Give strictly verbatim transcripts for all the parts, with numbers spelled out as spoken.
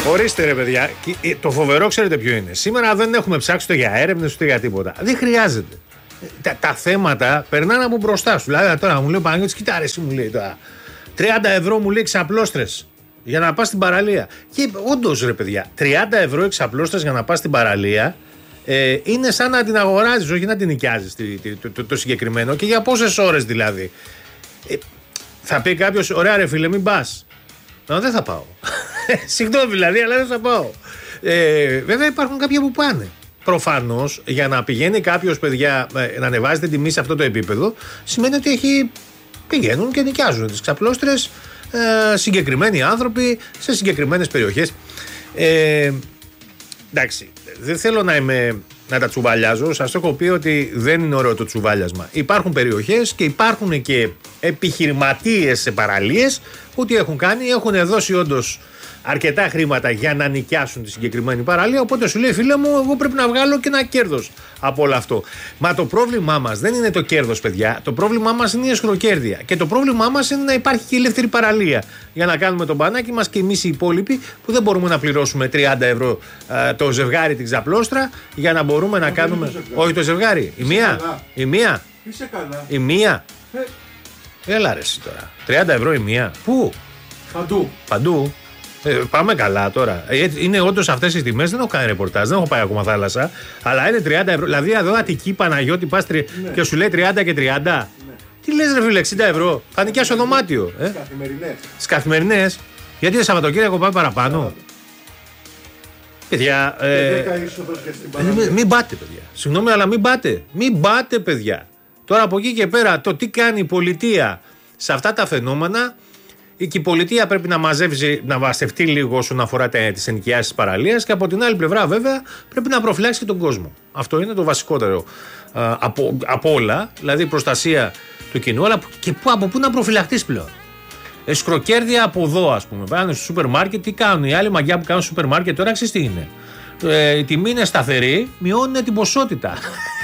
Ορίστε ρε παιδιά, το φοβερό ξέρετε ποιο είναι. Σήμερα δεν έχουμε ψάξει ούτε για έρευνες ούτε για τίποτα. Δεν χρειάζεται. Τα, τα θέματα περνάνε από μπροστά σου. Δηλαδή τώρα μου λέει ο Παναγιώτης, κοίτα ρε, εσύ μου λέει τώρα. τριάντα ευρώ μου λέει εξαπλώστρες για να πας στην παραλία. Και όντως ρε παιδιά, τριάντα ευρώ εξαπλώστρες για να πας στην παραλία ε, είναι σαν να την αγοράζεις, όχι να την νοικιάζεις το, το, το, το συγκεκριμένο. Και για πόσες ώρες δηλαδή. Ε, θα πει κάποιος, ωραία ρε φίλε, μην πας. No, δεν θα πάω. Συγγνώμη δηλαδή, αλλά δεν θα πάω. Ε, βέβαια υπάρχουν κάποιοι που πάνε. Προφανώς για να πηγαίνει κάποιος, παιδιά, να ανεβάζει την τιμή σε αυτό το επίπεδο, σημαίνει ότι έχει, πηγαίνουν και νοικιάζουν τις ξαπλώστρες ε, συγκεκριμένοι άνθρωποι σε συγκεκριμένες περιοχές. Ε, εντάξει, δεν θέλω να, είμαι, να τα τσουβαλιάζω. Σας έχω πει ότι δεν είναι ωραίο το τσουβάλιασμα. Υπάρχουν περιοχές και υπάρχουν και επιχειρηματίες σε παραλίες που τι έχουν κάνει, έχουν δώσει όντως αρκετά χρήματα για να νοικιάσουν τη συγκεκριμένη παραλία. Οπότε σου λέει, φίλε μου, εγώ πρέπει να βγάλω και ένα κέρδος από όλο αυτό. Μα το πρόβλημά μας δεν είναι το κέρδος, παιδιά. Το πρόβλημά μας είναι η εσχροκέρδεια. Και το πρόβλημά μας είναι να υπάρχει και η ελεύθερη παραλία. Για να κάνουμε τον μπανάκι μας και εμείς οι υπόλοιποι που δεν μπορούμε να πληρώσουμε τριάντα ευρώ α, το ζευγάρι, την ξαπλώστρα, για να μπορούμε να κάνουμε. Όχι το ζευγάρι. Η μία. Η μία. Είσαι καλά. Η μία. Ε. Έλα ρε εσύ τώρα. τριάντα ευρώ η μία. Πού? Παντού. Παντού. Ε, πάμε καλά τώρα. Ε, είναι όντως αυτές τις τιμές. Δεν έχω κάνει ρεπορτάζ, δεν έχω πάει ακόμα θάλασσα. Αλλά είναι τριάντα ευρώ. Δηλαδή εδώ Αττική, Παναγιώτη, πας τρι... ναι. και σου λέει τριάντα και τριάντα. Ναι. Τι λες ρε φίλε, εξήντα ευρώ. Θα νοικιάσω δωμάτιο. Ε? Στις καθημερινές. Στις καθημερινές. Γιατί το Σαββατοκύριακο πάει παραπάνω. Yeah. Παιδιά. Ε, ε, μην, μην πάτε, παιδιά. Συγγνώμη, αλλά μην πάτε. Μην πάτε, παιδιά. Τώρα από εκεί και πέρα, το τι κάνει η πολιτεία σε αυτά τα φαινόμενα. Και η πολιτεία πρέπει να μαζεύει, να βαστευτεί λίγο όσον αφορά τις ενοικιάσεις της παραλίας, και από την άλλη πλευρά, βέβαια, πρέπει να προφυλάξει και τον κόσμο. Αυτό είναι το βασικότερο α, από, από όλα, δηλαδή η προστασία του κοινού, αλλά και που, από πού να προφυλαχτείς πλέον. Εσχροκέρδεια από εδώ, ας πούμε. Πάνε στο σούπερ μάρκετ, τι κάνουν. Οι άλλοι μαγιά που κάνουν στο σούπερ μάρκετ τώρα, ξέρεις τι είναι. Ε, η τιμή είναι σταθερή, μειώνουν την ποσότητα.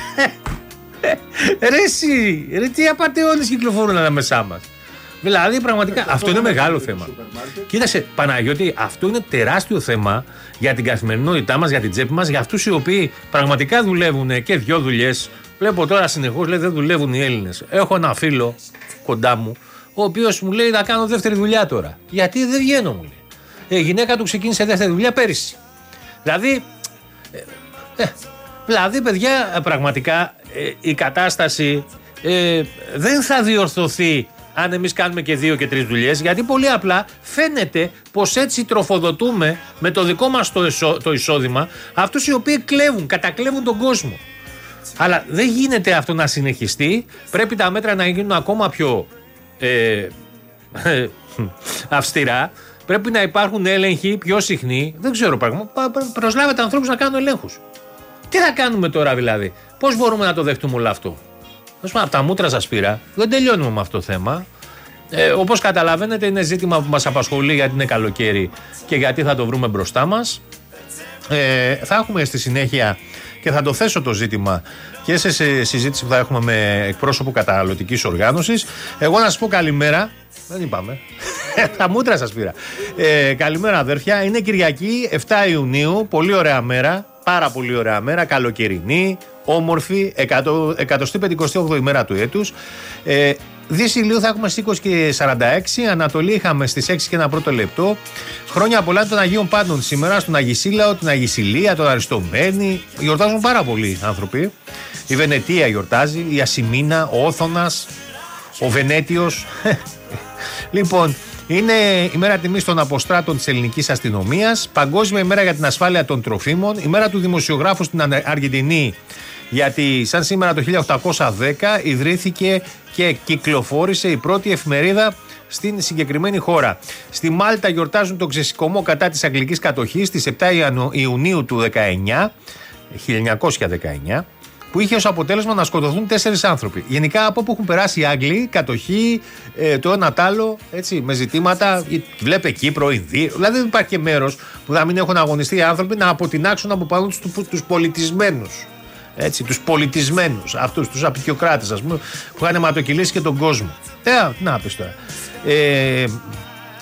Ρε εσύ, ρε, τι απατεώνες κυκλοφορούν ανάμεσά μας. Δηλαδή, πραγματικά, αυτό, αυτό είναι μεγάλο θέμα. Κοίταξε, Παναγιώτη, αυτό είναι τεράστιο θέμα για την καθημερινότητά μας, για την τσέπη μας, για αυτούς οι οποίοι πραγματικά δουλεύουν και δυο δουλειές. Βλέπω τώρα συνεχώς, λέει, δεν δουλεύουν οι Έλληνες. Έχω ένα φίλο κοντά μου, ο οποίος μου λέει να κάνω δεύτερη δουλειά τώρα. Γιατί δεν βγαίνω, μου λέει. Η γυναίκα του ξεκίνησε δεύτερη δουλειά πέρυσι. Δηλαδή, ε, ε, δηλαδή παιδιά, πραγματικά ε, η κατάσταση ε, δεν θα διορθωθεί αν εμείς κάνουμε και δύο και τρεις δουλειές, γιατί πολύ απλά φαίνεται πως έτσι τροφοδοτούμε με το δικό μας το, εσώ, το εισόδημα αυτούς οι οποίοι κλέβουν, κατακλέβουν τον κόσμο. Αλλά δεν γίνεται αυτό να συνεχιστεί. Πρέπει τα μέτρα να γίνουν ακόμα πιο ε, αυστηρά. Πρέπει να υπάρχουν έλεγχοι πιο συχνοί. Δεν ξέρω πράγμα. Προσλάβετε ανθρώπους να κάνουν ελέγχους. Τι θα κάνουμε τώρα δηλαδή? Πώς μπορούμε να το δεχτούμε όλο αυτό? Από τα μούτρα σας πήρα. Δεν τελειώνουμε με αυτό το θέμα. Ε, όπως καταλαβαίνετε, είναι ζήτημα που μας απασχολεί γιατί είναι καλοκαίρι και γιατί θα το βρούμε μπροστά μας. Ε, θα έχουμε στη συνέχεια και θα το θέσω το ζήτημα και σε συζήτηση που θα έχουμε με εκπρόσωπο καταναλωτικής οργάνωσης. Εγώ να σας πω καλημέρα. Δεν είπαμε. Τα μούτρα σας πήρα. Ε, καλημέρα αδέρφια. Είναι Κυριακή εφτά Ιουνίου. Πολύ ωραία μέρα. Πάρα πολύ ωραία μέρα. Καλοκαιρινή. Όμορφη. εκατοστή πενηκοστή όγδοη ημέρα του έτους. Ε, Δύση ηλίου θα έχουμε στις είκοσι και σαράντα έξι. Ανατολή είχαμε στις έξι και ένα πρώτο λεπτό. Χρόνια πολλά των Αγίων Πάντων σήμερα. Στον Αγισίλαο, την Αγισιλία, τον Αριστομένη. Γιορτάζουν πάρα πολλοί άνθρωποι. Η Βενετία γιορτάζει. Η Ασημίνα, ο Όθωνας, ο Βενέτιος. Λοιπόν, είναι η μέρα τιμής των αποστράτων της ελληνικής αστυνομίας. Παγκόσμια ημέρα για την ασφάλεια των τροφίμων. Η μέρα του δημοσιογράφου στην Αργεντινή. Γιατί σαν σήμερα το χίλια οκτακόσια δέκα ιδρύθηκε και κυκλοφόρησε η πρώτη εφημερίδα στην συγκεκριμένη χώρα. Στη Μάλτα γιορτάζουν τον ξεσηκωμό κατά της αγγλικής κατοχής στις επτά Ιουνίου του δεκαεννιά, χίλια εννιακόσια δεκαεννιά, που είχε ως αποτέλεσμα να σκοτωθούν τέσσερις άνθρωποι. Γενικά από όπου έχουν περάσει οι Άγγλοι, κατοχή, ε, το ένα τ' άλλο, έτσι, με ζητήματα, βλέπε Κύπρο, Ινδία, δηλαδή δεν υπάρχει και μέρος που να μην έχουν αγωνιστεί οι άνθρωποι να αποτινάξουν από πάνω τους τους πολιτισμένους. Έτσι, τους πολιτισμένους, αυτούς τους απικιοκράτες, ας πούμε, που είχαν αιματοκυλήσει και τον κόσμο. Ε, να πεις τώρα. Ε,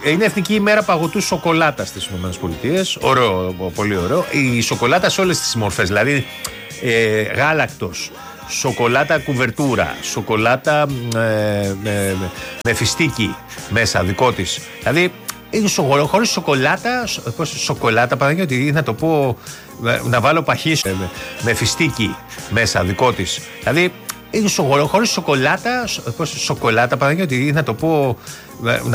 Είναι Εθνική ημέρα παγωτού σοκολάτα στις ΗΠΑ. Ωραίο, πολύ ωραίο. Η σοκολάτα σε όλες τις μορφές. Δηλαδή ε, γάλακτος, σοκολάτα κουβερτούρα, σοκολάτα ε, με, με φιστίκι μέσα δικό της. Δηλαδή χωρίς σοκολάτα, πώς, σοκολάτα Παναγιώτη, να το πω, να βάλω παχύ με, με φιστίκι μέσα δικό της. Δηλαδή χωρίς σοκολάτα, πώς, σοκολάτα Παναγιώτη, να το πω,